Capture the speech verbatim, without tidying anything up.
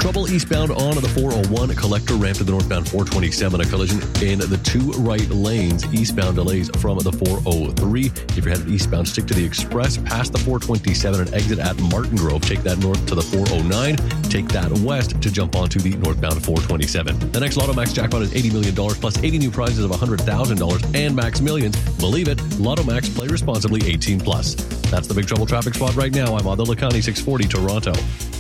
Trouble eastbound on the four oh one collector ramp to the northbound four twenty-seven. A collision in the two right lanes. Eastbound delays from the four oh three. If you're headed eastbound, stick to the express past the four twenty-seven and exit at Martin Grove. Take that north to the four oh nine. Take that west to jump onto the northbound four twenty-seven. The next Lotto Max jackpot is eighty million dollars plus eighty new prizes of one hundred thousand dollars and Max Millions. Believe it, Lotto Max, play responsibly, eighteen plus. That's the Big Trouble traffic spot right now. I'm Adil Lakhani, six forty Toronto.